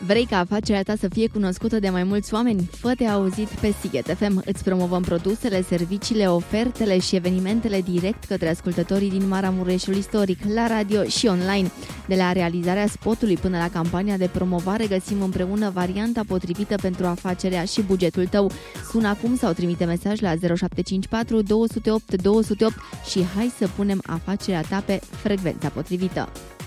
Vrei ca afacerea ta să fie cunoscută de mai mulți oameni? Fă-te auzit pe Sighet FM. Îți promovăm produsele, serviciile, ofertele și evenimentele direct către ascultătorii din Maramureșul istoric, la radio și online. De la realizarea spotului până la campania de promovare găsim împreună varianta potrivită pentru afacerea și bugetul tău. Sună acum sau trimite mesaj la 0754 208 208 și hai să punem afacerea ta pe frecvența potrivită.